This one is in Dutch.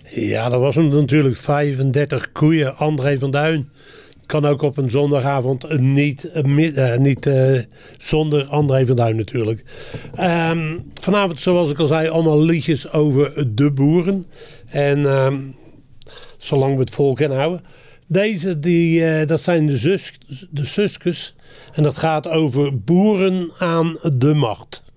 Ja, dat was hem natuurlijk. 35 koeien, André van Duin. Kan ook op een zondagavond niet zonder André van Duin natuurlijk. Vanavond, zoals ik al zei, allemaal liedjes over de boeren. En zolang we het vol kunnen houden. Deze, dat zijn de Suskes. En dat gaat over boeren aan de macht.